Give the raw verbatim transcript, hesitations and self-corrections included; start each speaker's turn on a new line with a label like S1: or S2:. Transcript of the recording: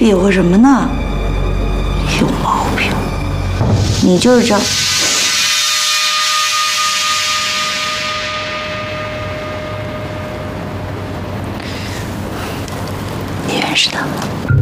S1: 比划什么呢？有毛病！你就是这。你认识他吗？